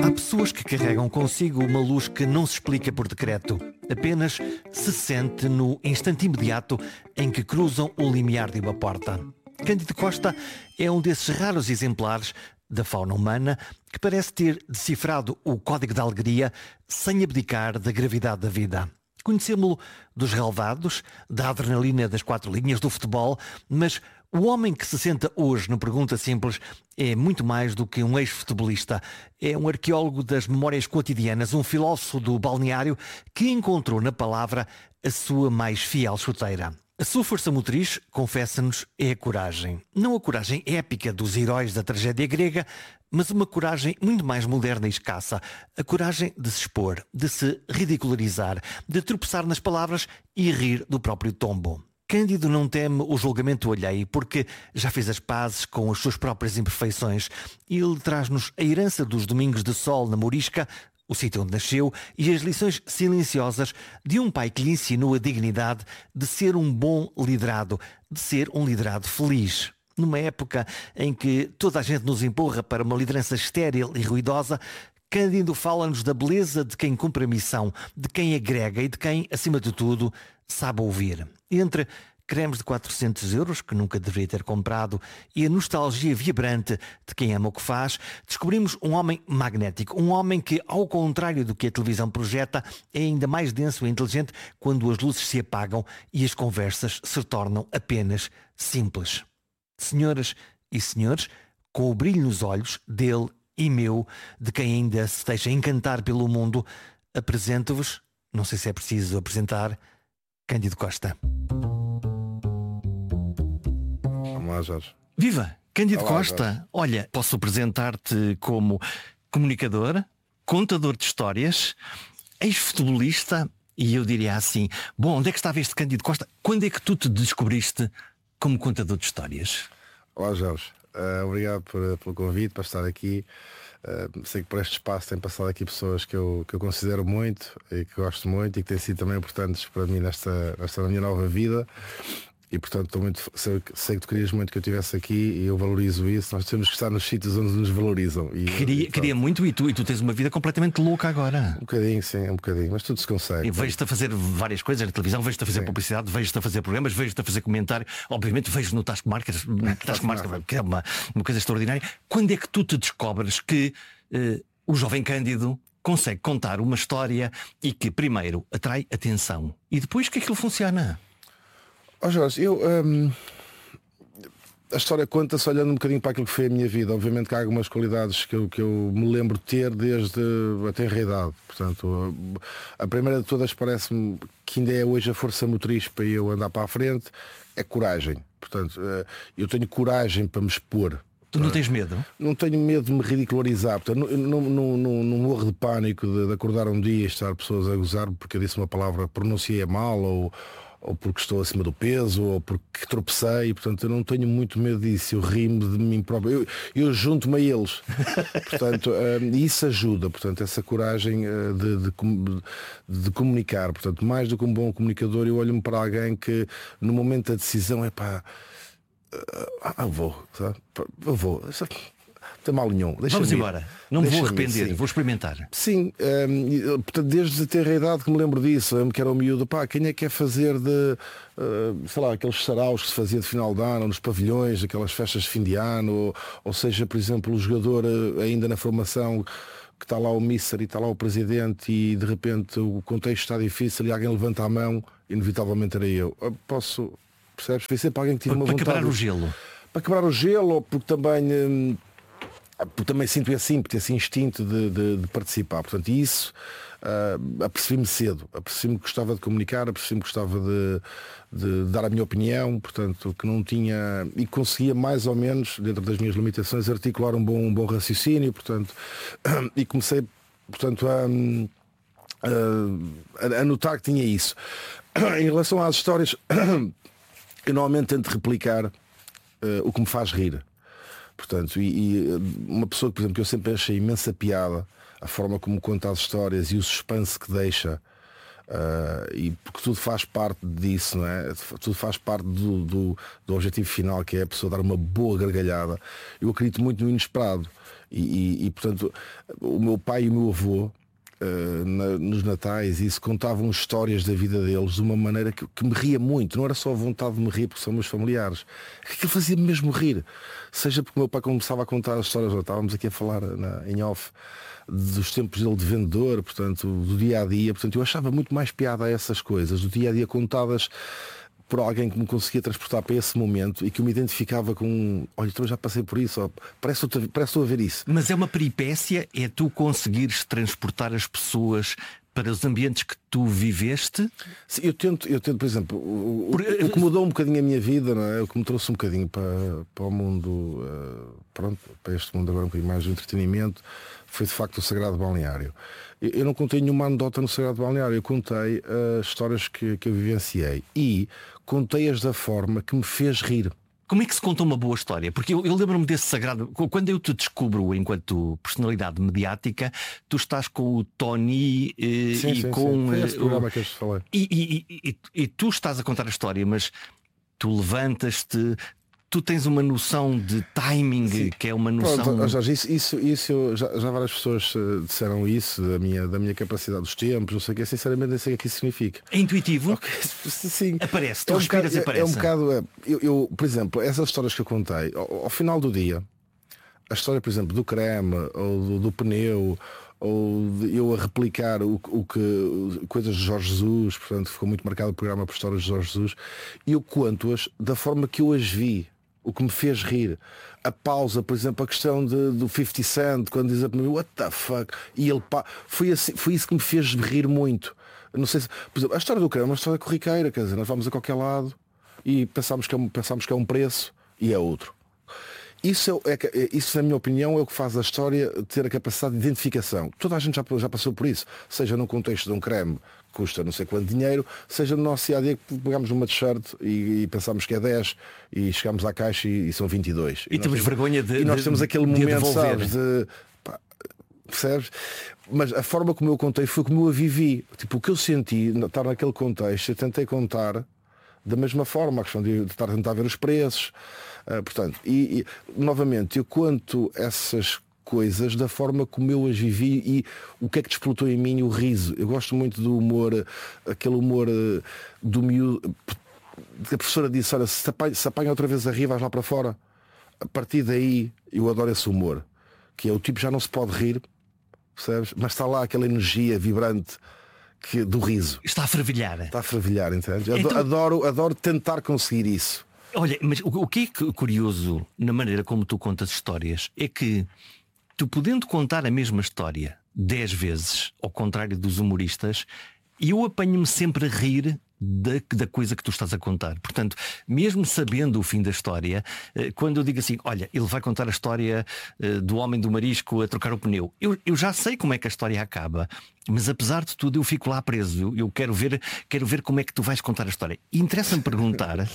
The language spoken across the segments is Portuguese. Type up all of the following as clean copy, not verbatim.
Há pessoas que carregam consigo uma luz que não se explica por decreto. Apenas se sente no instante imediato em que cruzam o limiar de uma porta. Cândido Costa é um desses raros exemplares da fauna humana que parece ter decifrado o código da alegria sem abdicar da gravidade da vida. Conhecemos-lo dos relevados, da adrenalina das 4 linhas do futebol, mas o homem que se senta hoje no Pergunta Simples é muito mais do que um ex-futebolista. É um arqueólogo das memórias cotidianas, um filósofo do balneário que encontrou na palavra a sua mais fiel chuteira. A sua força motriz, confessa-nos, é a coragem. Não a coragem épica dos heróis da tragédia grega, mas uma coragem muito mais moderna e escassa. A coragem de se expor, de se ridicularizar, de tropeçar nas palavras e rir do próprio tombo. Cândido não teme o julgamento alheio porque já fez as pazes com as suas próprias imperfeições. Ele traz-nos a herança dos domingos de sol na Morisca, o sítio onde nasceu, e as lições silenciosas de um pai que lhe ensinou a dignidade de ser um bom liderado, de ser um liderado feliz. Numa época em que toda a gente nos empurra para uma liderança estéril e ruidosa, Cândido fala-nos da beleza de quem cumpre a missão, de quem agrega e de quem, acima de tudo, sabe ouvir. Entre cremes de 400 euros, que nunca deveria ter comprado, e a nostalgia vibrante de quem ama o que faz, descobrimos um homem magnético. Um homem que, ao contrário do que a televisão projeta, é ainda mais denso e inteligente quando as luzes se apagam e as conversas se tornam apenas simples. Senhoras e senhores, com o brilho nos olhos dele e meu, de quem ainda se deixa encantar pelo mundo, apresento-vos, não sei se é preciso apresentar, Cândido Costa. Olá, Jorge. Viva! Cândido Olá, Costa. Jorge. Olha, posso apresentar-te como comunicador, contador de histórias, ex-futebolista e eu diria assim, bom, onde é que estava este Cândido Costa? Quando é que tu te descobriste como contador de histórias? Olá, Jorge. Obrigado pelo convite para estar aqui. Sei que por este espaço tem passado aqui pessoas que eu considero muito e que gosto muito e que têm sido também importantes para mim nesta minha nova vida. E portanto sei que tu querias muito que eu estivesse aqui e eu valorizo isso. Nós temos que estar nos sítios onde nos valorizam. Queria muito e tu tens uma vida completamente louca agora. Um bocadinho, sim, um bocadinho, mas tudo se consegue. E vejo-te a fazer várias coisas na televisão, vejo-te a fazer publicidade, vejo-te a fazer programas, vejo-te a fazer comentário. Obviamente vejo no Taskmaster, que é uma coisa extraordinária. Quando é que tu te descobres que o jovem Cândido consegue contar uma história e que primeiro atrai atenção e depois que aquilo funciona? Oh, Jorge, a história conta-se olhando um bocadinho para aquilo que foi a minha vida. Obviamente que há algumas qualidades que eu me lembro de ter desde a tenra idade. Portanto, a primeira de todas parece-me que ainda é hoje a força motriz para eu andar para a frente, é coragem. Portanto, eu tenho coragem para me expor. Tu não tens medo? Não tenho medo de me ridicularizar. Portanto, não morro de pânico de acordar um dia e estar pessoas a gozar porque eu disse uma palavra, pronunciei mal ou porque estou acima do peso, ou porque tropecei, portanto eu não tenho muito medo disso, eu rimo de mim próprio, eu junto-me a eles. Portanto, isso ajuda, portanto, essa coragem de comunicar, portanto, mais do que um bom comunicador, eu olho-me para alguém que no momento da decisão é pá, eu vou, sabe? Eu vou. Não tem mal nenhum. Vamos embora. Não me vou arrepender, sim. Vou experimentar. Sim, portanto, desde ter a idade que me lembro disso, lembro que era um miúdo, pá, quem é que quer fazer de, sei lá, aqueles saraus que se fazia de final de ano, nos pavilhões, aquelas festas de fim de ano, ou seja, por exemplo, o jogador ainda na formação, que está lá o míster e está lá o presidente e de repente o contexto está difícil e alguém levanta a mão, inevitavelmente era eu. Posso, percebes? Foi sempre alguém que tive uma vontade. Para quebrar o gelo. Para quebrar o gelo, ou porque também sinto esse ímpeto, esse instinto de participar. Portanto, isso apercebi-me cedo. Apercebi-me que gostava de comunicar, apercebi-me que gostava de dar a minha opinião, portanto, que não tinha... E conseguia mais ou menos, dentro das minhas limitações, articular um bom raciocínio, portanto, e comecei, portanto, a notar que tinha isso. Em relação às histórias, eu normalmente tento replicar o que me faz rir. Portanto, e uma pessoa que, por exemplo, que eu sempre achei imensa piada, a forma como conta as histórias e o suspense que deixa, e porque tudo faz parte disso, não é? Tudo faz parte do objetivo final, que é a pessoa dar uma boa gargalhada. Eu acredito muito no inesperado E portanto, o meu pai e o meu avô, nos natais, isso, contavam histórias da vida deles de uma maneira que me ria muito. Não era só a vontade de me rir porque são meus familiares, aquilo fazia-me mesmo rir. Seja porque o meu pai começava a contar as histórias, estávamos aqui a falar em off dos tempos dele de vendedor, portanto, do dia a dia. Portanto, eu achava muito mais piada a essas coisas do dia a dia contadas por alguém que me conseguia transportar para esse momento e que eu me identificava com, olha, então já passei por isso, parece que estou a ver isso. Mas é uma peripécia, é tu conseguires transportar as pessoas para os ambientes que tu viveste? Sim, eu tento, por exemplo, o que mudou um bocadinho a minha vida, não é? O que me trouxe um bocadinho para o mundo, para este mundo agora um bocadinho mais de entretenimento, foi de facto o Sagrado Balneário. Eu não contei nenhuma anedota no Sagrado Balneário, eu contei histórias que eu vivenciei e contei-as da forma que me fez rir. Como é que se conta uma boa história? Porque eu lembro-me desse sagrado. Quando eu te descubro enquanto personalidade mediática, tu estás com o Tony sim, com foi esse programa que eu te falei. E tu estás a contar a história, mas tu levantas-te. Tu tens uma noção de timing, sim, que é uma noção. Pronto, Jorge, isso já várias pessoas disseram isso, da minha capacidade dos tempos, não sei o que, sinceramente nem sei o que isso significa. É intuitivo? Okay. Sim. Aparece, tu respiras e aparece. É um bocado. Eu, por exemplo, essas histórias que eu contei, ao final do dia, a história, por exemplo, do creme, ou do pneu, ou de eu a replicar coisas de Jorge Jesus, portanto ficou muito marcado o programa por histórias de Jorge Jesus, e eu conto-as da forma que eu as vi. O que me fez rir, a pausa, por exemplo, a questão do 50 Cent, quando diz para mim, what the fuck, e ele foi isso que me fez rir muito. Não sei se, por exemplo, a história do creme é uma história corriqueira, quer dizer, nós vamos a qualquer lado e pensamos que é um preço e é outro. Isso, na minha opinião, é o que faz a história ter a capacidade de identificação. Toda a gente já passou por isso, seja num contexto de um creme que custa não sei quanto dinheiro, seja no nosso dia a dia que pegamos uma t-shirt e pensamos que é 10 e chegamos à caixa e são 22. E temos vergonha de. E nós temos aquele momento, sabes, percebes? Mas a forma como eu contei foi como eu a vivi. Tipo, o que eu senti, estar naquele contexto, eu tentei contar da mesma forma, a questão de estar a tentar ver os preços. Portanto, e novamente eu conto essas coisas da forma como eu as vivi e o que é que desplotou em mim o riso. Eu gosto muito do humor, aquele humor do miúdo. A professora disse, olha, se apanha outra vez a rir, vais lá para fora. A partir daí eu adoro esse humor, que é o tipo já não se pode rir, percebes? Mas está lá aquela energia vibrante do riso. Está a fervilhar. Está a fervilhar, entende? Então... Adoro tentar conseguir isso. Olha, mas o que é curioso na maneira como tu contas histórias é que tu, podendo contar a mesma história 10 vezes, ao contrário dos humoristas, eu apanho-me sempre a rir da coisa que tu estás a contar. Portanto, mesmo sabendo o fim da história, quando eu digo assim, olha, ele vai contar a história do homem do marisco a trocar o pneu, eu já sei como é que a história acaba, mas apesar de tudo eu fico lá preso. Eu quero ver como é que tu vais contar a história. E interessa-me perguntar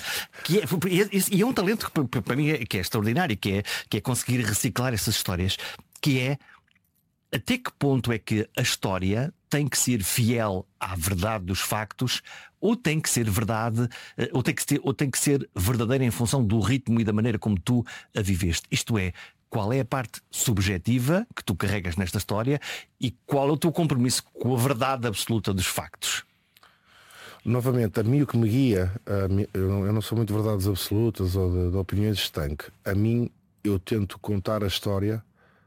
e é um talento que para mim que é extraordinário, que é conseguir reciclar essas histórias, que é até que ponto é que a história tem que ser fiel à verdade dos factos, ou tem que ser verdade, ou tem que ser verdadeira em função do ritmo e da maneira como tu a viveste. Isto é, qual é a parte subjetiva que tu carregas nesta história e qual é o teu compromisso com a verdade absoluta dos factos? Novamente, a mim o que me guia, eu não sou muito de verdades absolutas ou de opiniões estanque. A mim, eu tento contar a história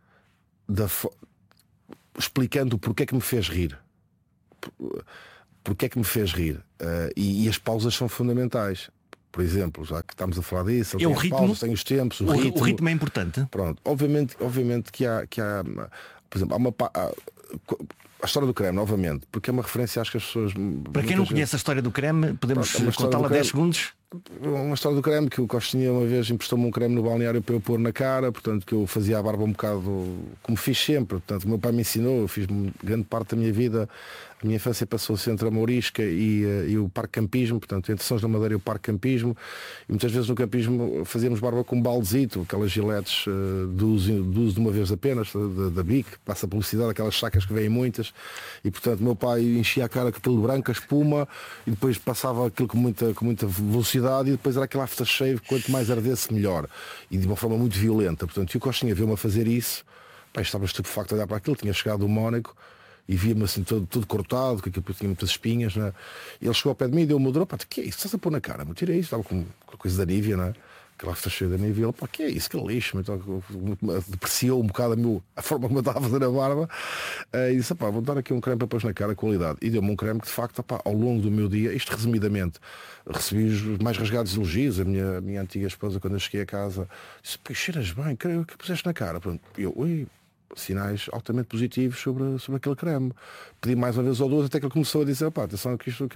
explicando porque é que me fez rir. Porque é que me fez rir. E as pausas são fundamentais. Por exemplo, já que estamos a falar disso, tem o ritmo, pausas, tem os tempos, o ritmo é importante. Pronto, obviamente que há por exemplo, a história do creme, novamente, porque é uma referência, acho que as pessoas. Para quem não conhece a história do creme, podemos contá-la 10 segundos. Uma história do creme, que o Costinha uma vez emprestou-me um creme no balneário para eu pôr na cara, portanto que eu fazia a barba um bocado como fiz sempre, portanto o meu pai me ensinou, eu fiz grande parte da minha vida, a minha infância passou-se entre a Mourisca e o Parque Campismo, portanto entre Sons da Madeira e o Parque Campismo, e muitas vezes no campismo fazíamos barba com um baldezito, aquelas giletes de uso de uma vez apenas, da BIC, passa a publicidade, aquelas sacas que vêm muitas, e portanto meu pai enchia a cara com aquilo branco, a espuma, e depois passava aquilo com muita velocidade, e depois era aquele aftershave, quanto mais ardesse melhor, e de uma forma muito violenta. Portanto, e o Costinha viu-me a fazer isso, estava estupefacto a olhar para aquilo, tinha chegado do Mónaco e via-me assim tudo cortado, que aquilo tinha muitas espinhas, né? E ele chegou ao pé de mim e deu-me o pá, que é isso? Estás a pôr na cara? Me tirei isso, estava com a coisa da Nívea, né? Aquela está cheia da Nívea, ele, pá, que é isso? Que lixo, então, depreciou um bocado a forma como eu estava a fazer a barba, e disse, pá, vou dar aqui um creme para pôr na cara, qualidade. E deu-me um creme que de facto, pá, ao longo do meu dia, isto resumidamente, recebi os mais rasgados elogios. A minha antiga esposa, quando eu cheguei a casa, disse, pá, cheiras bem, que puseste na cara? Pronto, eu, sinais altamente positivos sobre aquele creme. Pedi mais uma vez ou duas, até que ele começou a dizer, pá, atenção que isto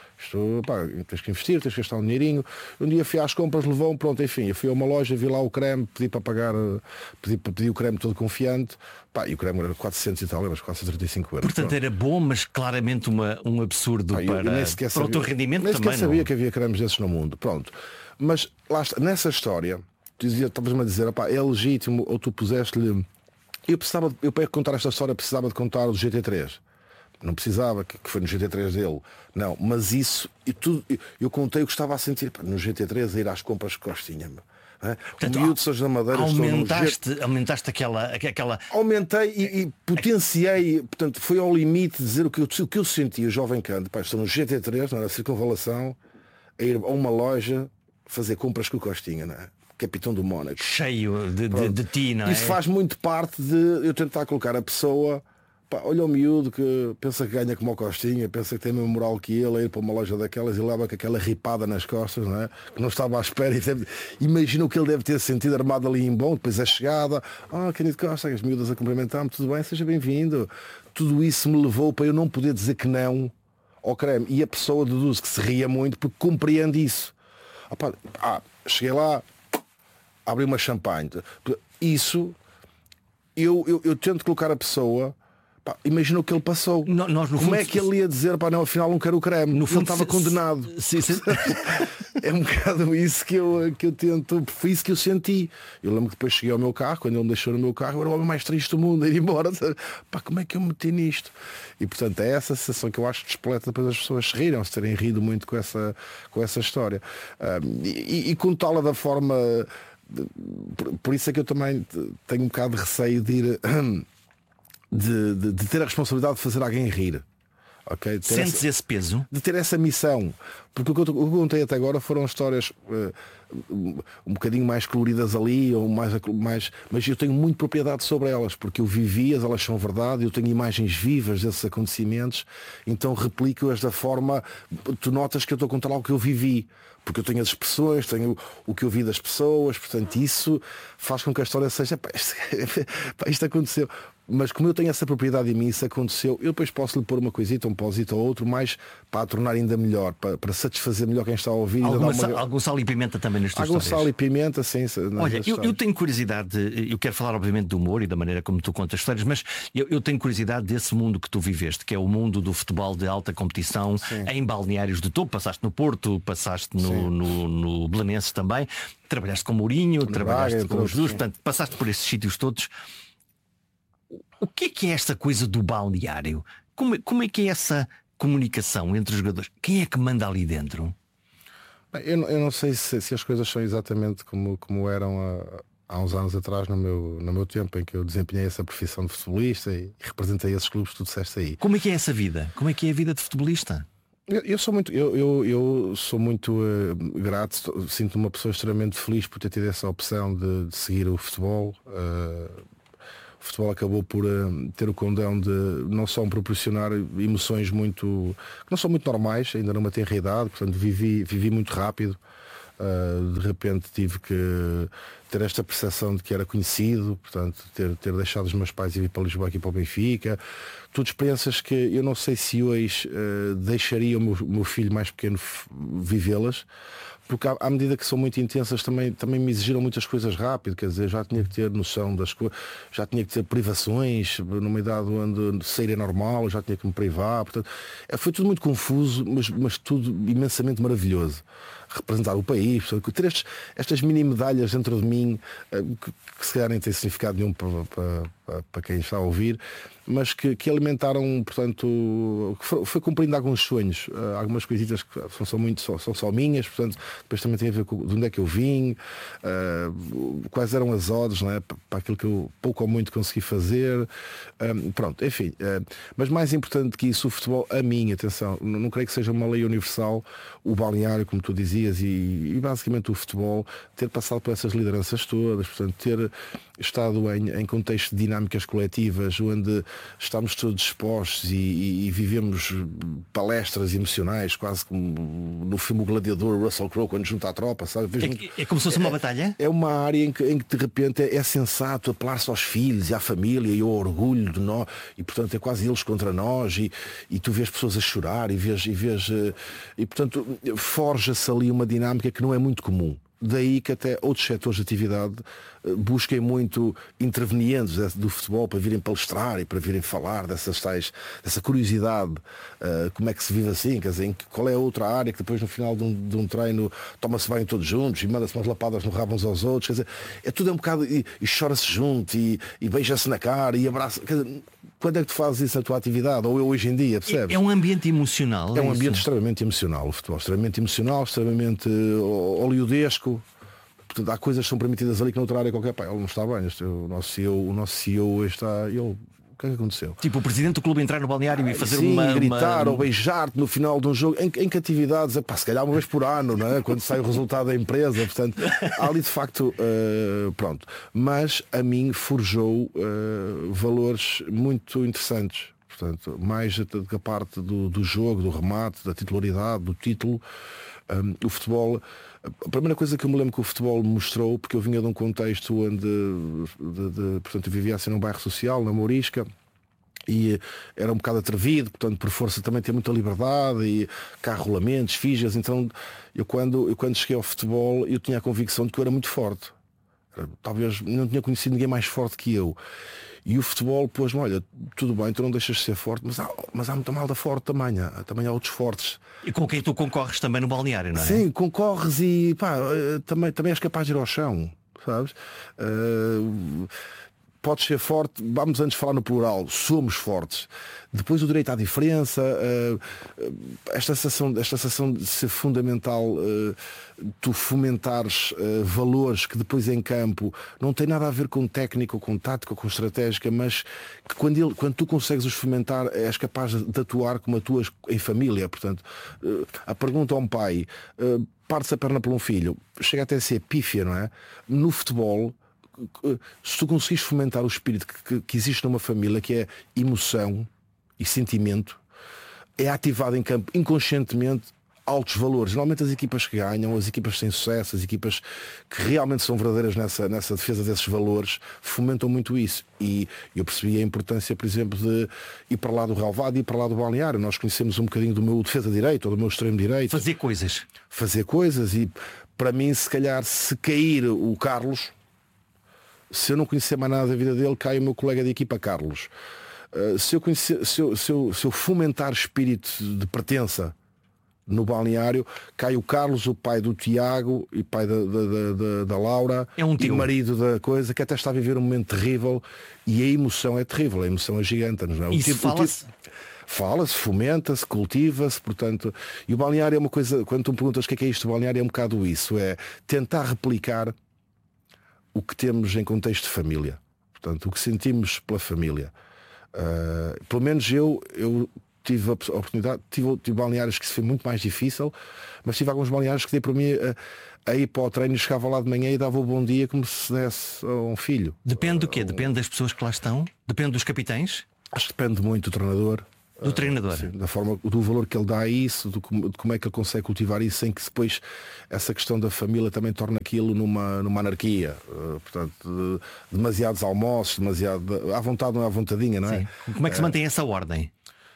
pá, tens que investir, tens que gastar um dinheirinho. Um dia fui às compras, levou-me, pronto, enfim, eu fui a uma loja, vi lá o creme, pedi para pagar, pedi o creme todo confiante, pá, e o creme era 400 e tal euros, 435 euros. Portanto, era bom, mas claramente um absurdo para o teu rendimento nem também. Nem sequer sabia que havia cremes desses no mundo, pronto. Mas lá está, nessa história, estavas-me a dizer, pá, é legítimo, ou tu puseste-lhe. Eu para contar esta história precisava de contar o do GT3. Não precisava, que foi no GT3 dele. Não, mas isso, e tudo, eu contei o que estava a sentir no GT3 a ir às compras que Costinha. Portanto, o miúdo de São João da Madeira, aumentaste aquela. Aumentei e potenciei, portanto, foi ao limite de dizer o que eu sentia, o jovem canto. Estou no GT3, na circunvalação, a ir a uma loja fazer compras com o Costinha, não é? Capitão do Mónaco. Cheio de ti, não é? Isso faz muito parte de eu tentar colocar a pessoa, pá, olha o miúdo que pensa que ganha como o Costinha, pensa que tem a mesma moral que ele, a ir para uma loja daquelas e leva com aquela ripada nas costas, não é? Que não estava à espera. Imagina o que ele deve ter sentido armado ali em bom, depois a chegada, querido Costa, as miúdas a cumprimentar-me, tudo bem, seja bem-vindo. Tudo isso me levou para eu não poder dizer que não ao creme. E a pessoa deduz que se ria muito porque compreende isso. Cheguei lá, abri uma champanhe. Isso eu tento colocar a pessoa, pá, imagina o que ele passou. Como é que ele ia dizer, pá, não, afinal não quero o creme, no fundo estava condenado. Sim. É um bocado isso que eu tento, foi isso que eu senti. Eu lembro que depois cheguei ao meu carro, quando ele me deixou no meu carro, eu era o homem mais triste do mundo, a ir embora. Pá, como é que eu me meti nisto? E portanto é essa sensação que eu acho que despleta depois as pessoas se riram, se terem rido muito com essa história. E contá-la da forma. Por isso é que eu também tenho um bocado de receio de ir de ter a responsabilidade de fazer alguém rir. Okay? Sentes esse peso? De ter essa missão. Porque o que eu contei até agora foram histórias um bocadinho mais coloridas ali, ou mais, mas eu tenho muito propriedade sobre elas, porque eu vivi-as, elas são verdade, eu tenho imagens vivas desses acontecimentos, então replico-as da forma. Tu notas que eu estou a contar algo que eu vivi, porque eu tenho as expressões, tenho o que eu vi das pessoas, portanto isso faz com que a história seja isto aconteceu. Mas como eu tenho essa propriedade em mim, isso aconteceu, eu depois posso lhe pôr uma coisita, um pósito ou outro, mais para a tornar ainda melhor, para satisfazer melhor quem está a ouvir. Algum sal e pimenta também nas tuas histórias? Algum sal e pimenta, sim. Olha, eu tenho curiosidade, eu quero falar obviamente do humor e da maneira como tu contas histórias, mas eu tenho curiosidade desse mundo que tu viveste, que é o mundo do futebol de alta competição, sim, em balneários de topo. Passaste no Porto, passaste no Belenenses também, trabalhaste com Mourinho, trabalhaste com os dois, portanto, passaste por esses sítios todos. O que é esta coisa do balneário? Como é que é essa comunicação entre os jogadores? Quem é que manda ali dentro? Bem, eu não sei se as coisas são exatamente como eram há uns anos atrás, no meu tempo em que eu desempenhei essa profissão de futebolista e representei esses clubes que tu disseste aí. Como é que é essa vida? Como é que é a vida de futebolista? Eu sou muito grato, sinto-me uma pessoa extremamente feliz por ter tido essa opção de seguir o futebol. O futebol acabou por ter o condão de não só me proporcionar emoções que não são muito normais, ainda numa tenra idade, portanto vivi muito rápido. De repente tive que ter esta percepção de que era conhecido, portanto ter deixado os meus pais e vir para Lisboa aqui para o Benfica. Tudo experiências que eu não sei se hoje deixaria o meu filho mais pequeno vivê-las, porque à medida que são muito intensas também me exigiram muitas coisas rápido, quer dizer, já tinha que ter noção das coisas, já tinha que ter privações, numa idade onde sair é normal, já tinha que me privar, portanto, foi tudo muito confuso, mas tudo imensamente maravilhoso. Representar o país, portanto, ter estas mini medalhas dentro de mim, que se calhar nem tem significado nenhum para para quem está a ouvir, mas que alimentaram, portanto, foi cumprindo alguns sonhos, algumas coisitas que são só minhas, portanto, depois também tem a ver com de onde é que eu vim, quais eram as odds, não é? Para aquilo que eu pouco ou muito consegui fazer, pronto, enfim. Mas mais importante que isso, o futebol, a mim, atenção, não creio que seja uma lei universal, o balneário, como tu dizias, e basicamente o futebol, ter passado por essas lideranças todas, portanto, ter estado em contexto de dinâmicas coletivas, onde estamos todos expostos e vivemos palestras emocionais, quase como no filme O Gladiador, Russell Crowe, quando junta a tropa, sabe? É como se fosse uma batalha? É uma área em que de repente é sensato apelar-se aos filhos e à família e ao orgulho de nós, e portanto é quase eles contra nós, e tu vês pessoas a chorar e portanto forja-se ali uma dinâmica que não é muito comum. Daí que até outros setores de atividade busquem muito intervenientes do futebol para virem palestrar e para virem falar dessa curiosidade, como é que se vive assim, quer dizer, qual é a outra área que depois no final de um treino toma-se bem todos juntos e manda-se umas lapadas no rabo uns aos outros, quer dizer, tudo é um bocado, e chora-se junto e beija-se na cara e abraça, quer dizer, quando é que tu fazes isso na tua atividade? Ou eu hoje em dia, percebes? É um ambiente emocional. É um ambiente extremamente emocional, o futebol, extremamente emocional, extremamente oleodesco. Portanto, há coisas que são permitidas ali que noutra área qualquer. Pá, ele não está bem, o nosso CEO está. O que é que aconteceu? Tipo o presidente do clube entrar no balneário e fazer sim, gritar ou beijar-te no final de um jogo em que atividades, se calhar uma vez por ano, não é? Quando sai o resultado da empresa, portanto, há ali de facto pronto, mas a mim forjou valores muito interessantes, portanto, mais da parte do jogo, do remate, da titularidade, do título. O futebol, a primeira coisa que eu me lembro que o futebol mostrou, porque eu vinha de um contexto onde portanto, eu vivia assim num bairro social, na Mourisca, e era um bocado atrevido, portanto, por força também tinha muita liberdade e rolamentos, fijas, então eu quando cheguei ao futebol eu tinha a convicção de que eu era muito forte. Talvez não tinha conhecido ninguém mais forte que eu. E o futebol, pois, olha, tudo bem, tu não deixas de ser forte, mas há muita malda forte também há outros fortes. E com quem tu concorres também no balneário, não é? Sim, concorres e também és capaz de ir ao chão, sabes? Podes ser forte, vamos antes falar no plural, somos fortes. Depois o direito à diferença, esta sensação de ser fundamental, tu fomentares valores que depois em campo não tem nada a ver com técnica, ou com tática, ou com estratégica, mas que quando tu consegues os fomentar és capaz de atuar como atuas em família. Portanto, a pergunta a um pai, parte-se a perna por um filho, chega até a ser pífia, não é? No futebol, se tu conseguires fomentar o espírito que existe numa família, que é emoção e sentimento, é ativado em campo inconscientemente altos valores. Normalmente as equipas que ganham, as equipas que têm sucesso, as equipas que realmente são verdadeiras nessa defesa desses valores, fomentam muito isso. E eu percebi a importância, por exemplo, de ir para lá do relvado e ir para lá do balneário. Nós conhecemos um bocadinho do meu defesa direito ou do meu extremo direito. Fazer coisas e, para mim, se calhar, se cair o Carlos, se eu não conhecer mais nada da vida dele, cai o meu colega de equipa Carlos. Se eu fomentar espírito de pertença no balneário, cai o Carlos, o pai do Tiago e pai da Laura, e marido da coisa, que até está a viver um momento terrível, e a emoção é terrível, a emoção é gigante, não é? Isso fala-se? Fala-se, fomenta-se, cultiva-se, portanto, e o balneário é uma coisa, quando tu me perguntas o que é isto, o balneário é um bocado isso, é tentar replicar o que temos em contexto de família, portanto, o que sentimos pela família. Pelo menos eu tive a oportunidade, tive balneários que se foi muito mais difícil, mas tive alguns balneários que dei para mim a ir para o treino, chegava lá de manhã e dava o bom dia como se desse a um filho. Depende do quê? Depende das pessoas que lá estão? Depende dos capitães? Acho que depende muito do treinador. Do treinador? Sim, da forma, do valor que ele dá a isso, de como é que ele consegue cultivar isso, sem que depois essa questão da família também torne aquilo numa anarquia. Portanto, demasiados almoços, demasiado à vontade, não é à vontadinha, não é? Sim. Como é que se mantém essa ordem?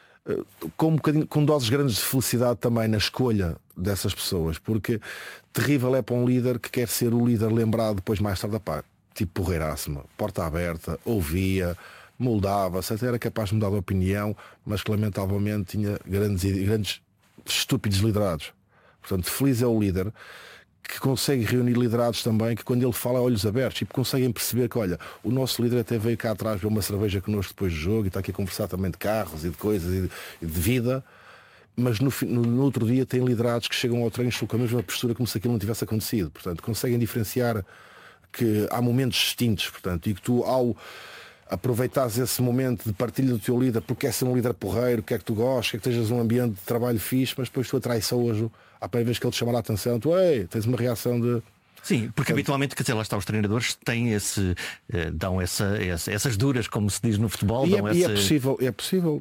Com doses grandes de felicidade também na escolha dessas pessoas, porque terrível é para um líder que quer ser o líder lembrado depois mais tarde, tipo porreiraço, porta aberta, ouvia, moldava-se, até era capaz de mudar de opinião, mas que lamentavelmente tinha grandes estúpidos liderados. Portanto, feliz é o líder que consegue reunir liderados também, que quando ele fala a olhos abertos, e conseguem perceber que, olha, o nosso líder até veio cá atrás ver uma cerveja connosco depois do jogo e está aqui a conversar também de carros e de coisas e de vida, mas no outro dia tem liderados que chegam ao treino com a mesma postura como se aquilo não tivesse acontecido. Portanto, conseguem diferenciar que há momentos distintos, portanto, e que tu, ao aproveitares esse momento de partilha do teu líder, porque quer ser um líder porreiro, quer que tu gostes, quer que estejas num ambiente de trabalho fixe, mas depois tu atraiçoas-o, à primeira vez que ele te chamar a atenção, tu tens uma reação de... Sim, porque habitualmente, quer dizer, lá está, os treinadores têm dão essas duras, como se diz no futebol. É possível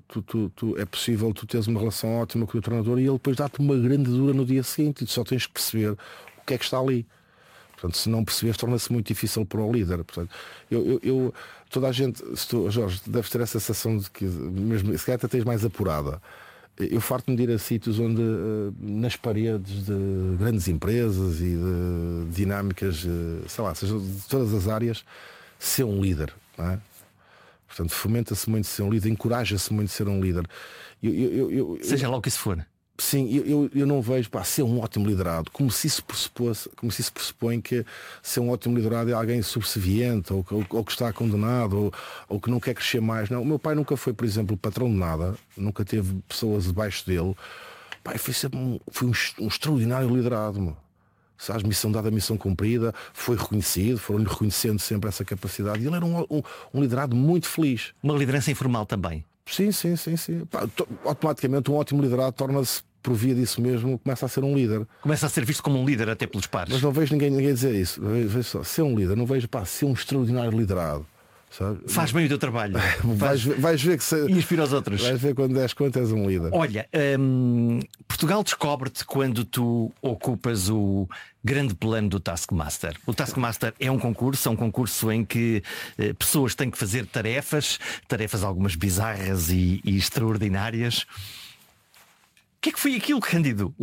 tu teres uma relação ótima com o treinador e ele depois dá-te uma grande dura no dia seguinte e tu só tens que perceber o que é que está ali. Portanto, se não perceberes, torna-se muito difícil para o líder. Portanto, toda a gente, Jorge, deves ter essa sensação de que, mesmo se calhar até tens mais apurada. Eu farto-me de ir a sítios onde, nas paredes de grandes empresas e de dinâmicas, sei lá, seja de todas as áreas, ser um líder, não é? Portanto, fomenta-se muito ser um líder, encoraja-se muito ser um líder. Seja lá o que isso for. Sim, eu não vejo ser um ótimo liderado como se isso pressupõe que ser um ótimo liderado é alguém subserviente ou que está condenado ou que não quer crescer mais. Não, o meu pai nunca foi, por exemplo, patrão de nada, nunca teve pessoas debaixo dele. Pai, foi um extraordinário liderado. Sabes, missão dada, missão cumprida, foi reconhecido, foram-lhe reconhecendo sempre essa capacidade e ele era um liderado muito feliz. Uma liderança informal também. Sim. Automaticamente um ótimo liderado torna-se, por via disso mesmo, começa a ser um líder. Começa a ser visto como um líder até pelos pares. Mas não vejo ninguém dizer isso. Vejo só, ser um líder, não vejo ser um extraordinário liderado. Sabe? Faz bem o teu trabalho. Vais ver que inspira os outros. Vais ver quando és um líder. Olha, Portugal descobre-te quando tu ocupas o grande plano do Taskmaster. O Taskmaster é um concurso em que pessoas têm que fazer tarefas algumas bizarras e extraordinárias. O que é que foi aquilo, Cândido?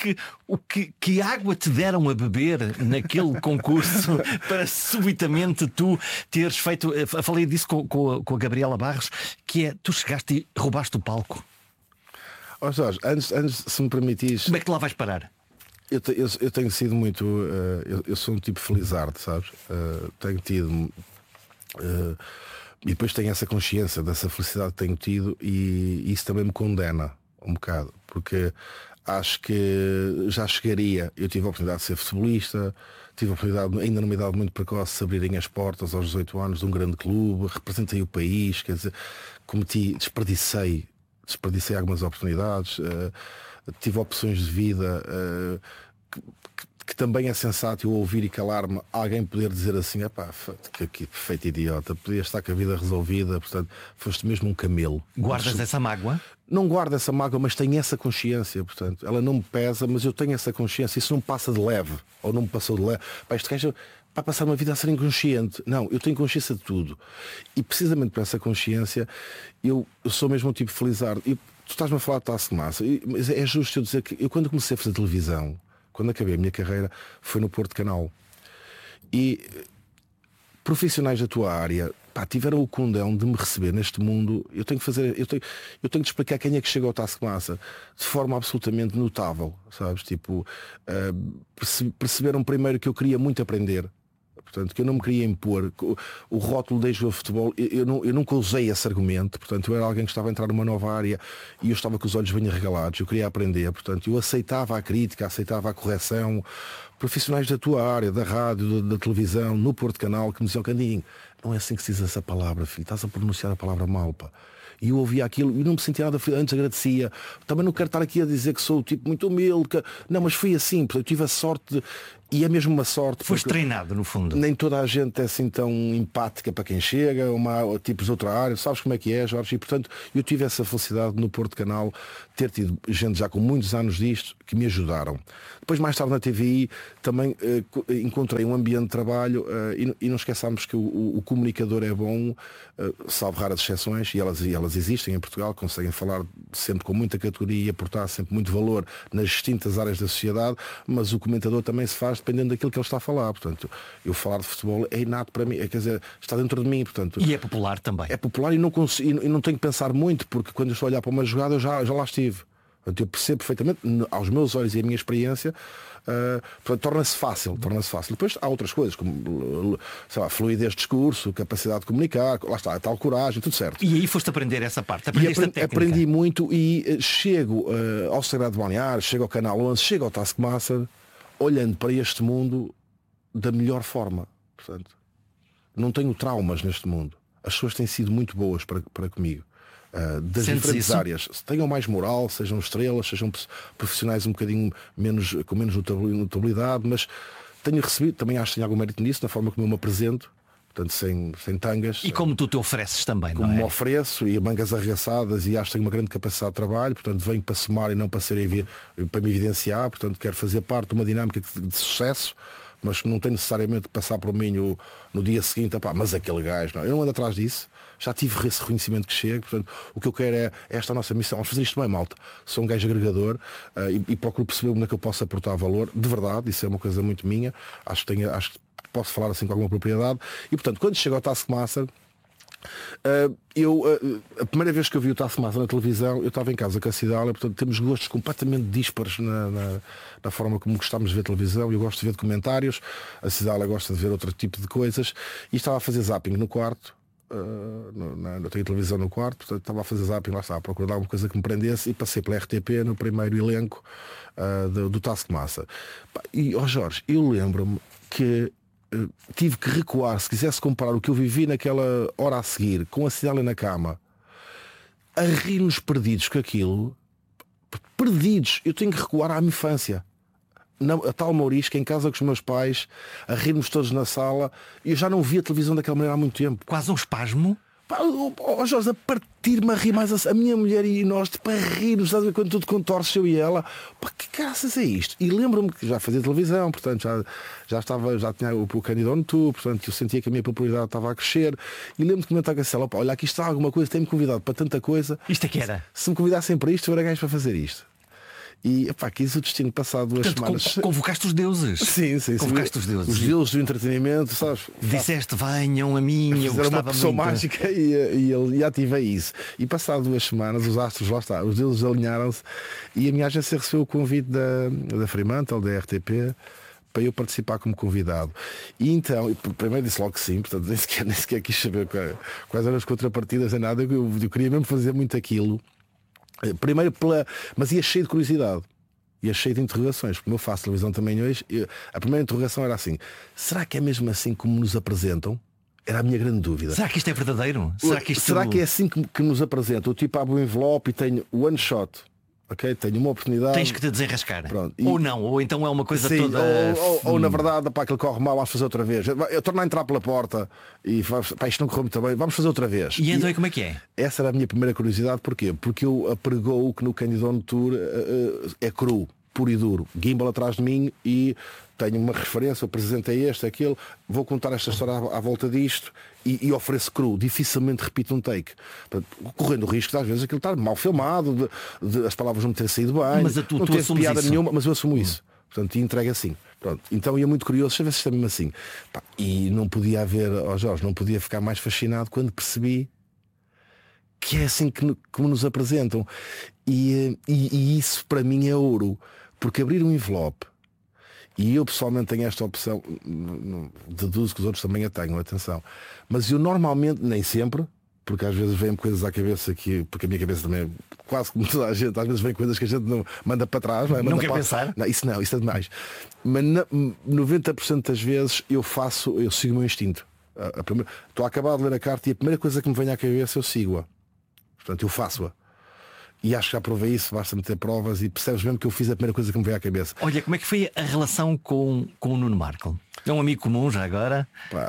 Que água te deram a beber naquele concurso para subitamente tu teres feito... Falei disso com a Gabriela Barros, que é, tu chegaste e roubaste o palco. Jorge, antes, se me permitires... Como é que tu lá vais parar? Eu tenho sido muito... eu sou um tipo felizardo, sabes? Tenho tido... e depois tenho essa consciência dessa felicidade que tenho tido e isso também me condena um bocado, porque acho que já chegaria. Eu tive a oportunidade de ser futebolista, tive a oportunidade, ainda numa idade muito precoce, de se abrirem as portas aos 18 anos de um grande clube, representei o país, quer dizer, desperdicei algumas oportunidades, tive opções de vida que também é sensato eu ouvir e calar-me alguém poder dizer assim, que perfeito idiota, podia estar com a vida resolvida, portanto, foste mesmo um camelo. Guardas essa mágoa? Não guardo essa mágoa, mas tenho essa consciência, portanto, ela não me pesa, mas eu tenho essa consciência, isso não me passa de leve, ou não me passou de leve. Este gajo vai passar uma vida a ser inconsciente. Não, eu tenho consciência de tudo. E precisamente por essa consciência, eu sou mesmo um tipo felizardo. E tu estás-me a falar de Taskmaster, mas é justo eu dizer que eu quando comecei a fazer televisão, quando acabei a minha carreira, foi no Porto Canal. E profissionais da tua área tiveram o condão de me receber neste mundo. Eu tenho de explicar quem é que chega ao Taskmaster de forma absolutamente notável, sabes? Tipo, perceberam primeiro que eu queria muito aprender. Portanto, que eu não me queria impor o rótulo de jogo de futebol. Eu nunca usei esse argumento. Portanto, eu era alguém que estava a entrar numa nova área e eu estava com os olhos bem arregalados. Eu queria aprender. Portanto, eu aceitava a crítica, aceitava a correção. Profissionais da tua área, da rádio, da televisão, no Porto Canal, que me diziam: Candinho, não é assim que se diz essa palavra, filho. Estás a pronunciar a palavra mal, pá. E eu ouvia aquilo e não me sentia nada, antes agradecia. Também não quero estar aqui a dizer que sou o tipo muito humilde. Não, mas foi assim, eu tive a sorte e é mesmo uma sorte. Foste treinado, no fundo. Nem toda a gente é assim tão empática para quem chega, tipos de outra área, sabes como é que é, Jorge? E portanto eu tive essa felicidade no Porto Canal, ter tido gente já com muitos anos disto que me ajudaram. Depois mais tarde na TVI também encontrei um ambiente de trabalho e não esqueçamos que o comunicador é bom, salvo raras exceções, e elas existem em Portugal, conseguem falar sempre com muita categoria e aportar sempre muito valor nas distintas áreas da sociedade, mas o comentador também se faz dependendo daquilo que ele está a falar. Portanto, eu falar de futebol é inato para mim, quer dizer, está dentro de mim. Portanto, e é popular também. É popular e não tenho que pensar muito, porque quando eu estou a olhar para uma jogada eu já lá estive. Portanto, eu percebo perfeitamente, aos meus olhos e a minha experiência, portanto, torna-se fácil. Depois há outras coisas, como, sei lá, fluidez de discurso, capacidade de comunicar, lá está, a tal coragem, tudo certo. E aí foste aprender essa parte, aprendeste a técnica. Aprendi muito e chego ao Sagrado Balneário, chego ao Canal 11, chego ao Taskmaster, olhando para este mundo da melhor forma. Portanto, não tenho traumas neste mundo. As pessoas têm sido muito boas para comigo. Das Sentes diferentes isso? áreas, tenham mais moral, sejam estrelas, sejam profissionais um bocadinho com menos notabilidade, mas tenho recebido, também acho que tenho algum mérito nisso, na forma como eu me apresento, portanto sem tangas. E como tu te ofereces também, como não é? me ofereço, e mangas arregaçadas, e acho que tenho uma grande capacidade de trabalho, portanto venho para somar e não para para me evidenciar, portanto quero fazer parte de uma dinâmica de sucesso, mas que não tem necessariamente que passar por mim no dia seguinte, mas aquele gajo, não, eu não ando atrás disso. Já tive esse reconhecimento que chega, portanto, o que eu quero é esta nossa missão. Vamos fazer isto bem, malta. Sou um gajo agregador e procuro perceber onde é que eu posso aportar valor. De verdade, isso é uma coisa muito minha. Acho que posso falar assim com alguma propriedade. E, portanto, quando chego ao Taskmaster, a primeira vez que eu vi o Taskmaster na televisão, eu estava em casa com a Cidália, portanto temos gostos completamente díspares na forma como gostamos de ver televisão. Eu gosto de ver documentários, a Cidália gosta de ver outro tipo de coisas, e estava a fazer zapping no quarto. Eu tenho televisão no quarto, portanto estava a fazer zapping, lá está, a procurar alguma coisa que me prendesse, e passei pela RTP no primeiro elenco do Taskmaster. E Jorge, eu lembro-me que tive que recuar, se quisesse comparar o que eu vivi naquela hora a seguir com a Cidália na cama, a rir-nos perdidos com aquilo, perdidos, eu tenho que recuar à minha infância. A tal Maurisca, em casa com os meus pais, a rirmos todos na sala, e eu já não via televisão daquela maneira há muito tempo. Quase um espasmo. Jorge, a partir-me a rir mais a minha mulher e nós, tipo, a rir-nos, quando tudo contorce, eu e ela, que graças é isto? E lembro-me que já fazia televisão, portanto já tinha o Candido no Tu, portanto eu sentia que a minha popularidade estava a crescer, e lembro-me de comentar com a Cela, olha, aqui está alguma coisa, tem-me convidado para tanta coisa. Isto é que era. Se me convidassem para isto, eu era gajo para fazer isto. E quis o destino passado 2 semanas. Convocaste os deuses. Sim. Convocaste os deuses. Os deuses do entretenimento, sabes? Disseste, venham a mim, eu gostava uma pessoa muito. mágica e ativei isso. E passado 2 semanas, os astros, lá está, os deuses alinharam-se, e a minha agência recebeu o convite da Fremantle, da RTP, para eu participar como convidado. E então, primeiro disse logo que sim, portanto nem sequer quis saber quais eram as contrapartidas, nem nada. Eu queria mesmo fazer muito aquilo. Primeiro mas ia cheio de curiosidade, ia cheio de interrogações, como eu faço televisão também hoje. A primeira interrogação era assim: será que é mesmo assim como nos apresentam? Era a minha grande dúvida. Será que isto é verdadeiro? Será que é assim que nos apresentam? O tipo abre o envelope e tenho one shot, ok? Tenho uma oportunidade. Tens que te desenrascar. Pronto. Ou não, ou então é uma coisa sim, toda. Ou na verdade, aquilo corre mal, vamos fazer outra vez. Eu torno a entrar pela porta e isto não correu muito bem, vamos fazer outra vez. E então como é que é? Essa era a minha primeira curiosidade. Porquê? Porque eu apregou que no Candido Tour é cru, puro e duro. Gimbal atrás de mim e tenho uma referência, o presente é este, aquele, vou contar esta história à volta disto e ofereço cru, dificilmente repito um take. Portanto, correndo o risco de às vezes aquilo estar mal filmado, de as palavras não me terem saído bem, mas não ter piada isso? Nenhuma, mas eu assumo isso. Portanto, e entrega assim. Pronto. Então ia muito curioso, deixa eu ver se isto é mesmo assim. E não podia haver, Jorge, não podia ficar mais fascinado quando percebi que é assim que nos apresentam. E isso para mim é ouro. Porque abrir um envelope, e eu pessoalmente tenho esta opção, deduzo que os outros também a tenham, atenção, mas eu normalmente, nem sempre, porque às vezes vêm coisas à cabeça porque a minha cabeça também, quase como toda a gente, às vezes vem coisas que a gente não manda para trás, não quer pensar? Não, isso é demais. Mas 90% das vezes eu sigo o meu instinto. Estou a acabar de ler a carta e a primeira coisa que me vem à cabeça eu sigo-a. Portanto, eu faço-a. E acho que já provei isso, basta-me ter provas e percebes mesmo que eu fiz a primeira coisa que me veio à cabeça. Olha, como é que foi a relação com o Nuno Marco? É um amigo comum já agora?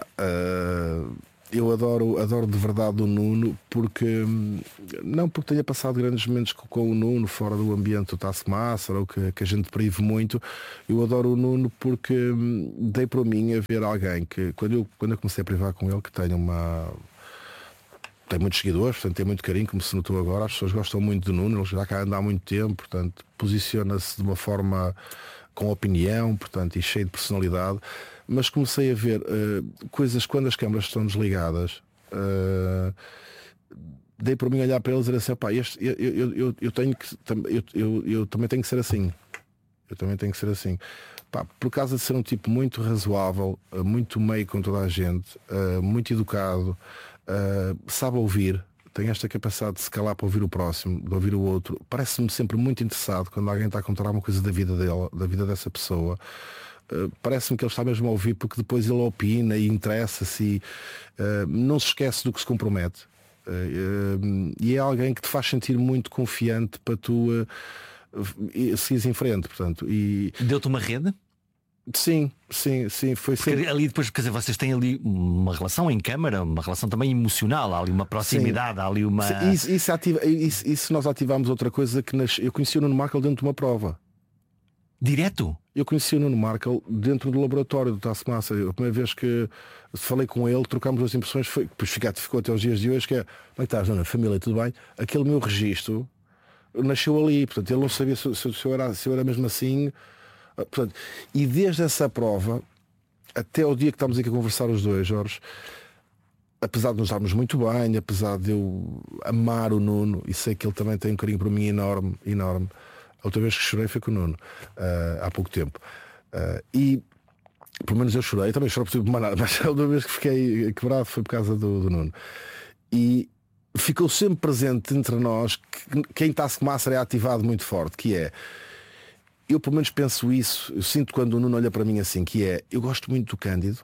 Eu adoro de verdade o Nuno, não porque tenha passado grandes momentos com o Nuno fora do ambiente do Taskmaster ou que a gente prive muito. Eu adoro o Nuno porque dei para mim a ver alguém que quando eu comecei a privar com ele, que tem muitos seguidores, portanto tem muito carinho, como se notou agora. As pessoas gostam muito do Nuno, ele já cá anda há muito tempo, portanto posiciona-se de uma forma com opinião, portanto, e cheio de personalidade. Mas comecei a ver coisas quando as câmaras estão desligadas, dei por mim olhar para ele e dizer assim, pá, eu tenho que eu também tenho que ser assim. Eu também tenho que ser assim. Pá, por causa de ser um tipo muito razoável, muito meio com toda a gente, muito educado, sabe ouvir, tem esta capacidade de se calar para ouvir o próximo, de ouvir o outro. Parece-me sempre muito interessado quando alguém está a contar uma coisa da vida dela, da vida dessa pessoa. Parece-me que ele está mesmo a ouvir, porque depois ele opina e interessa-se e não se esquece do que se compromete. E é alguém que te faz sentir muito confiante para tu seguires em frente, portanto. E deu-te uma rede? Sim, foi porque ali depois, quer dizer, vocês têm ali uma relação em câmara, uma relação também emocional, há ali uma proximidade, há ali uma. Isso nós ativámos outra coisa que eu conheci o Nuno Markle dentro de uma prova. Direto? Eu conheci o Nuno Markle dentro do laboratório do Taskmaster. A primeira vez que falei com ele, trocámos as impressões, depois ficou até os dias de hoje, que é, como é que estás, Nuno? Família, tudo bem? Aquele meu registro nasceu ali, portanto, ele não sabia se eu era mesmo assim. Portanto, e desde essa prova até o dia que estamos aqui a conversar os dois, Jorge, apesar de nos darmos muito bem, apesar de eu amar o Nuno e sei que ele também tem um carinho por mim enorme, enorme. A outra vez que chorei foi com o Nuno, há pouco tempo, e pelo menos eu chorei, eu também choro por tudo, mas a outra vez que fiquei quebrado foi por causa do Nuno. E ficou sempre presente entre nós quem Taskmaster é ativado muito forte, que é, eu pelo menos penso isso, eu sinto quando o Nuno olha para mim assim, que é, eu gosto muito do Cândido,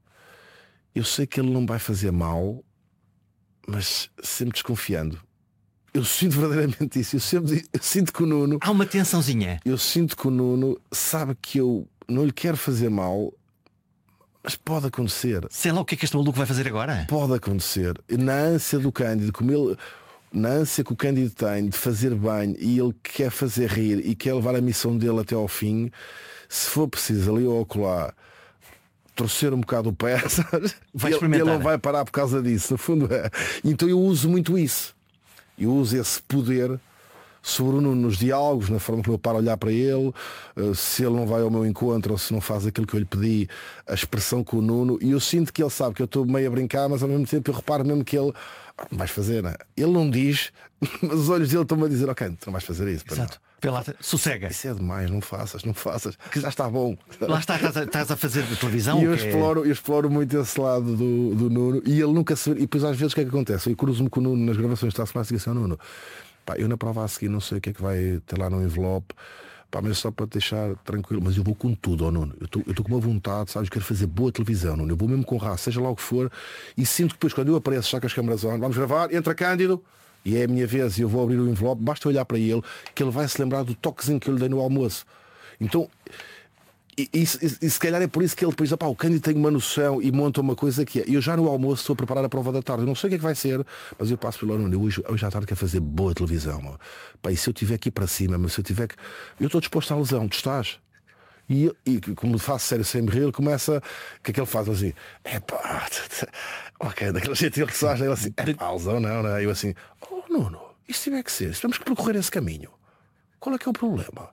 eu sei que ele não vai fazer mal, mas sempre desconfiando. Eu sinto verdadeiramente isso. Eu sinto que o Nuno... Há uma tensãozinha. Eu sinto que o Nuno sabe que eu não lhe quero fazer mal, mas pode acontecer. Sei lá o que é que este maluco vai fazer agora. Pode acontecer. Na ânsia do Cândido, na ânsia que o Cândido tem de fazer bem e ele quer fazer rir e quer levar a missão dele até ao fim, se for preciso ali ou acolá torcer um bocado o pé, ele não vai parar por causa disso. No fundo é. Então eu uso muito isso. Eu uso esse poder sobre o Nuno nos diálogos, na forma como eu paro a olhar para ele, se ele não vai ao meu encontro ou se não faz aquilo que eu lhe pedi, a expressão com o Nuno, e eu sinto que ele sabe que eu estou meio a brincar, mas ao mesmo tempo eu reparo mesmo que ele não vais fazer, não é? Ele não diz, mas os olhos dele estão-me a dizer, ok, tu não vais fazer isso. Exato. Pela sossega. Isso é demais, não faças, que já está bom. Lá estás a fazer de televisão. E eu exploro muito esse lado do Nuno, e ele nunca se... E depois às vezes o que é que acontece? Eu cruzo-me com o Nuno nas gravações de Taskmaster e digo assim, Nuno, pá, eu na prova a seguir não sei o que é que vai ter lá no envelope, pá, mas só para te deixar tranquilo, mas eu vou com tudo, ó Nuno. Eu estou com uma vontade, sabes, quero fazer boa televisão, Nuno. Eu vou mesmo com raça, seja lá o que for, e sinto que depois quando eu apareço já com as câmaras on, vamos gravar, entra Cândido, e é a minha vez e eu vou abrir o envelope, basta olhar para ele que ele vai se lembrar do toquezinho que eu lhe dei no almoço. Então, e se calhar é por isso que ele depois, o Cândido tem uma noção e monta uma coisa que é, eu já no almoço estou a preparar a prova da tarde, eu não sei o que é que vai ser, mas eu passo pelo Nuno, hoje à tarde quero fazer boa televisão, pá, e se eu tiver aqui para cima, mas se eu tiver que, eu estou disposto à lesão, tu estás? E como faço sério sem me rir, ele começa, o que é que ele faz assim? É pá, ok, daquele jeito ele que ele assim, é pá, lesão não é? Eu assim, oh Nuno, isso tiver que ser, temos que percorrer esse caminho, qual é que é o problema?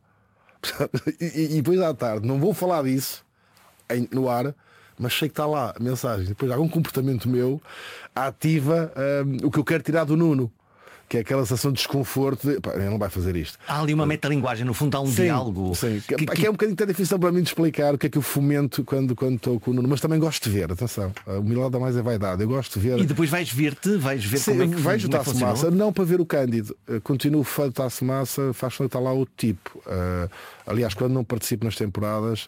E depois à tarde, não vou falar disso no ar, mas sei que está lá a mensagem, depois algum comportamento meu ativa o que eu quero tirar do Nuno, que é aquela sensação de desconforto de, pá, ele não vai fazer isto. Há ali uma metalinguagem, no fundo há um diálogo. Sim. Que é um bocadinho tão difícil para mim de explicar o que é que eu fomento quando estou com o Nuno, mas também gosto de ver, atenção, a humildade mais é vaidade, eu gosto de ver. E depois vais ver como é que vejo o Taskmaster, não para ver o Cândido, continuo fã do Taskmaster, faz estar lá outro tipo. Aliás, quando não participo nas temporadas,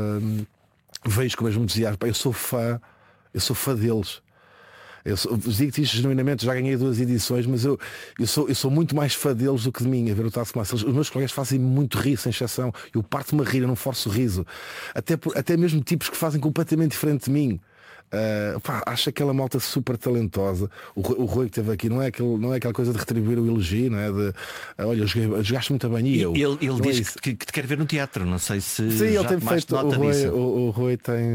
vejo com o mesmo entusiasmo, eu sou fã deles. Eu digo-te isto genuinamente, já ganhei 2 edições, mas eu sou muito mais fã deles do que de mim a ver o Taskmaster. Os meus colegas fazem muito rir, sem exceção. Eu parto-me a rir, eu não forço o riso. Até mesmo tipos que fazem completamente diferente de mim. Acho aquela malta super talentosa. O Rui que esteve aqui não é aquela coisa de retribuir o elogio, não é? De olha, jogaste muito bem e eu. Ele diz que te quer ver no teatro, não sei se. Sim, ele tem feito. O Rui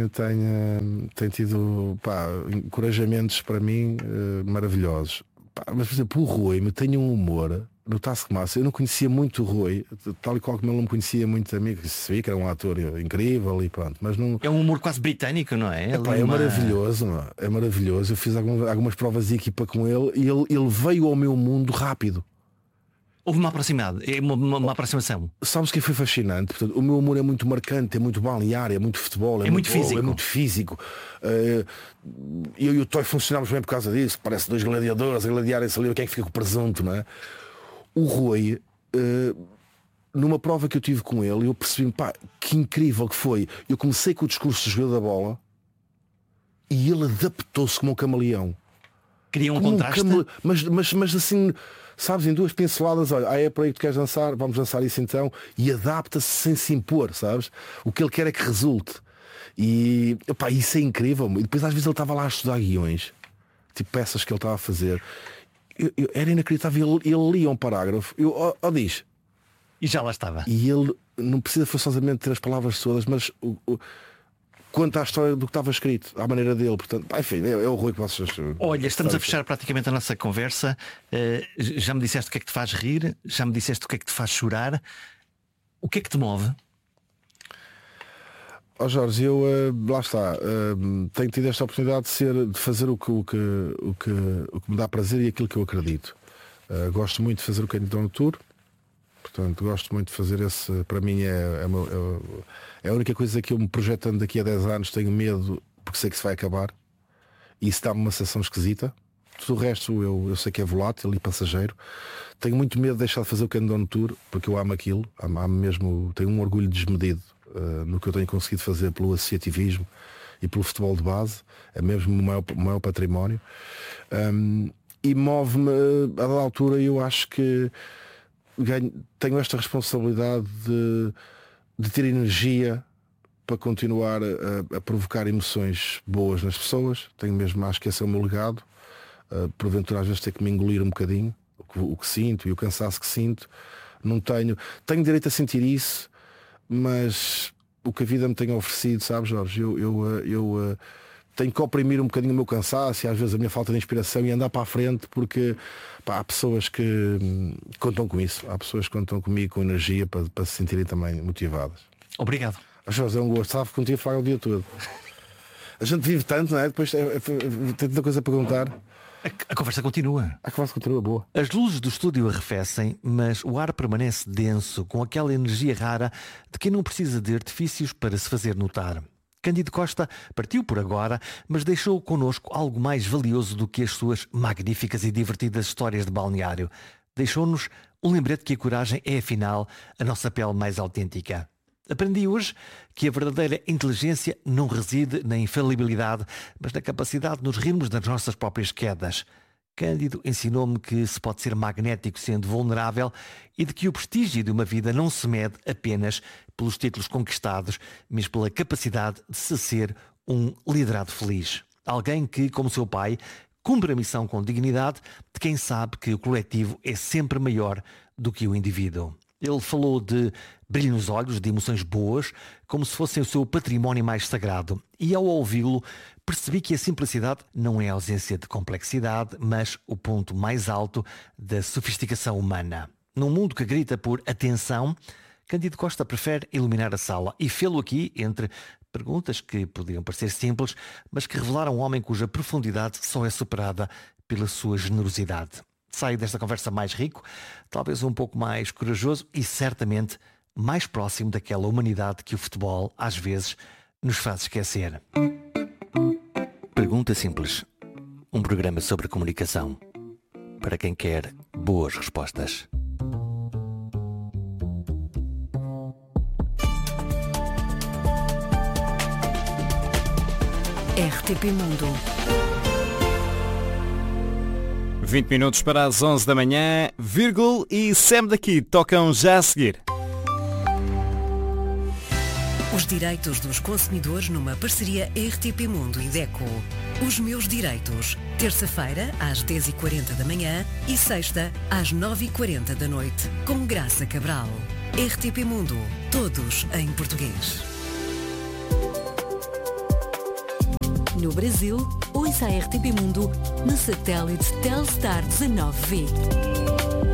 tem tido encorajamentos para mim maravilhosos. Mas por exemplo, o Rui tem um humor no Taskmaster, eu não conhecia muito o Rui, tal e qual como ele não me conhecia muito amigo, sabia que era um ator incrível e pronto, mas não... É um humor quase britânico, não é? Maravilhoso, não é? É maravilhoso. Eu fiz algumas provas de equipa com ele e ele veio ao meu mundo rápido. Houve uma aproximação. Sabes que foi fascinante? Portanto, o meu humor é muito marcante, é muito balear, é muito futebol, é muito físico. É muito físico. Eu e o Toy funcionámos bem por causa disso. Parece dois gladiadores a gladiarem-se ali, quem é que fica com o presunto, não é? O Rui, numa prova que eu tive com ele, eu percebi, pá, que incrível que foi. Eu comecei com o discurso do jogador da bola e ele adaptou-se como um camaleão. Cria um contraste. Mas assim, sabes, em duas pinceladas, olha, é para aí que tu queres dançar, vamos dançar isso então. E adapta-se sem se impor, sabes? O que ele quer é que resulte. E epá, isso é incrível. E depois às vezes ele estava lá a estudar guiões, tipo peças que ele estava a fazer. Era inacreditável, ele lia um parágrafo, diz. E já lá estava. E ele não precisa forçosamente ter as palavras todas, mas conta a história do que estava escrito, à maneira dele. Portanto, enfim, é o Rui que vocês... Olha, estamos a fechar praticamente a nossa conversa. Já me disseste o que é que te faz rir, já me disseste o que é que te faz chorar. O que é que te move? Jorge, eu lá está, tenho tido esta oportunidade de fazer o que me dá prazer e aquilo que eu acredito. Gosto muito de fazer o Candidato no Tour, portanto gosto muito de fazer esse, para mim é a única coisa que eu me projetando daqui a 10 anos, tenho medo porque sei que se vai acabar e isso dá-me uma sensação esquisita. Tudo o resto eu sei que é volátil e passageiro. Tenho muito medo de deixar de fazer o Candidato no Tour porque eu amo aquilo, amo mesmo, tenho um orgulho desmedido no que eu tenho conseguido fazer pelo associativismo e pelo futebol de base. É mesmo o maior património, e move-me a dada altura. Eu acho que tenho esta responsabilidade de ter energia para continuar a provocar emoções boas nas pessoas. Tenho mesmo, acho que esse é o meu legado. Porventura às vezes ter que me engolir um bocadinho o que sinto e o cansaço que sinto. Não tenho direito a sentir isso, mas o que a vida me tem oferecido, sabes, Jorge, eu tenho que oprimir um bocadinho o meu cansaço e às vezes a minha falta de inspiração e andar para a frente, porque há pessoas que contam com isso, há pessoas que contam comigo com energia para se sentirem também motivadas. Obrigado. Jorge, é um gosto, sabe, contigo falar o dia todo. A gente vive tanto, não é? Depois tem tanta coisa a perguntar. A conversa continua. A conversa continua boa. As luzes do estúdio arrefecem, mas o ar permanece denso, com aquela energia rara de quem não precisa de artifícios para se fazer notar. Cândido Costa partiu por agora, mas deixou connosco algo mais valioso do que as suas magníficas e divertidas histórias de balneário. Deixou-nos um lembrete que a coragem é, afinal, a nossa pele mais autêntica. Aprendi hoje que a verdadeira inteligência não reside na infalibilidade, mas na capacidade de nos rirmos das nossas próprias quedas. Cândido ensinou-me que se pode ser magnético sendo vulnerável e de que o prestígio de uma vida não se mede apenas pelos títulos conquistados, mas pela capacidade de se ser um liderado feliz. Alguém que, como seu pai, cumpre a missão com dignidade de quem sabe que o coletivo é sempre maior do que o indivíduo. Ele falou de brilho nos olhos, de emoções boas, como se fossem o seu património mais sagrado. E ao ouvi-lo, percebi que a simplicidade não é a ausência de complexidade, mas o ponto mais alto da sofisticação humana. Num mundo que grita por atenção, Cândido Costa prefere iluminar a sala e fê-lo aqui entre perguntas que podiam parecer simples, mas que revelaram um homem cuja profundidade só é superada pela sua generosidade. Saio desta conversa mais rico, talvez um pouco mais corajoso e certamente mais próximo daquela humanidade que o futebol, às vezes, nos faz esquecer. Pergunta simples. Um programa sobre comunicação. Para quem quer boas respostas. RTP Mundo. 20 minutos para as 11 da manhã, Virgul e Sam daqui tocam já a seguir. Os direitos dos consumidores numa parceria RTP Mundo e DECO. Os meus direitos. Terça-feira, às 10h40 da manhã e sexta, às 9h40 da noite, com Graça Cabral. RTP Mundo. Todos em português. No Brasil, ouça a RTP Mundo no satélite Telstar 19V.